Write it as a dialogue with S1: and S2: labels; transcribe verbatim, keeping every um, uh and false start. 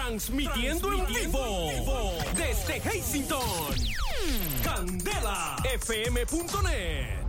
S1: Transmitiendo, Transmitiendo en vivo desde Hazington. Candela F M punto net.